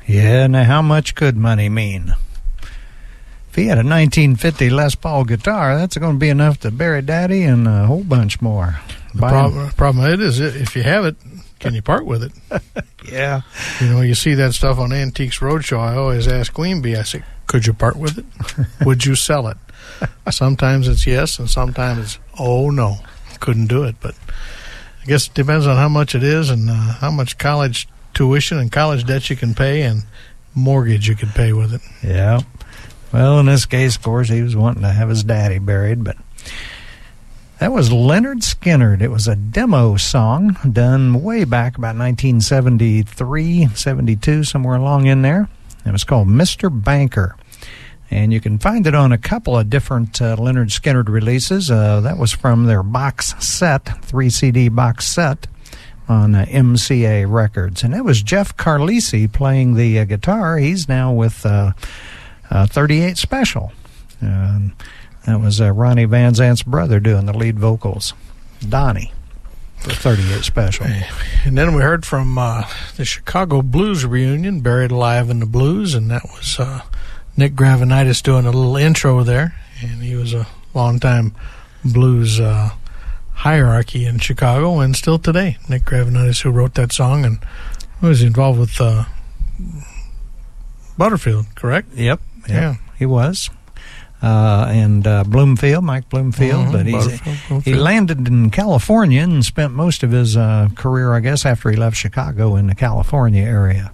Yeah, now how much could money mean? If he had a 1950 Les Paul guitar, that's going to be enough to bury Daddy and a whole bunch more. The problem is, if you have it, can you part with it? Yeah. You know, you see that stuff on Antiques Roadshow. I always ask Queenbee, I say, could you part with it? Would you sell it? Sometimes it's yes, and sometimes it's, oh, no, couldn't do it. But I guess it depends on how much it is and how much college tuition and college debt you can pay and mortgage you could pay with it. Yeah. Well, in this case, of course, he was wanting to have his daddy buried, but that was Lynyrd Skynyrd. It was a demo song done way back about 1973, 72, somewhere along in there. It was called Mr. Banker. And you can find it on a couple of different Lynyrd Skynyrd releases. That was from their box set, 3-CD box set on MCA Records. And that was Jeff Carlisi playing the guitar. He's now with 38 Special. That was Ronnie Van Zant's brother doing the lead vocals, Donnie, for 38 Special. And then we heard from the Chicago Blues Reunion, Buried Alive in the Blues, and that was Nick Gravenitis doing a little intro there. And he was a longtime blues hierarchy in Chicago, and still today. Nick Gravenitis, who wrote that song, and was involved with Butterfield, correct? Yep. Yeah, he was. And Bloomfield, Mike Bloomfield, but he landed in California and spent most of his career, I guess, after he left Chicago in the California area.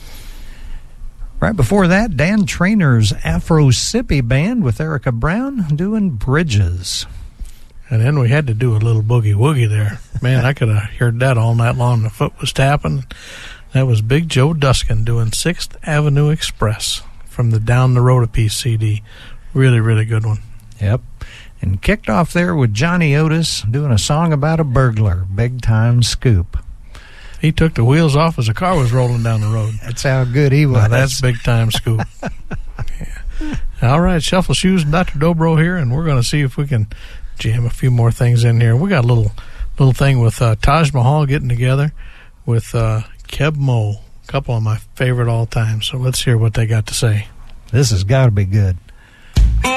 Right before that, Dan Trainor's Afro-Sippy Band with Erica Brown doing Bridges. And then we had to do a little boogie-woogie there. Man, I could have heard that all night long. The foot was tapping. That was Big Joe Duskin doing 6th Avenue Express from the Down the Road a Piece CD. Really, really good one. Yep. And kicked off there with Johnny Otis doing a song about a burglar, Big Time Scoop. He took the wheels off as the car was rolling down the road. That's how good he was. Now, that's Big Time Scoop. Yeah. All right, Shuffle Shoes and Dr. Dobro here, and we're going to see if we can jam a few more things in here. We got a little thing with Taj Mahal getting together with Keb Mo, a couple of my favorite all time. So let's hear what they got to say. This has got to be good.